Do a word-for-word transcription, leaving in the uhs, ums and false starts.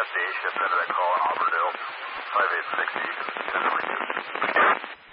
got day shift into that call in Auburndale. five eight six, you can send it.